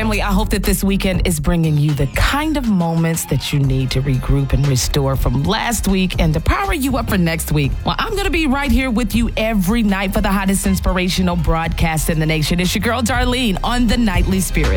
family, I hope that this weekend is bringing you the kind of moments that you need to regroup and restore from last week and to power you up for next week. Well, I'm going to be right here with you every night for the hottest inspirational broadcast in the nation. It's your girl, Darlene, on The Nightly Spirit.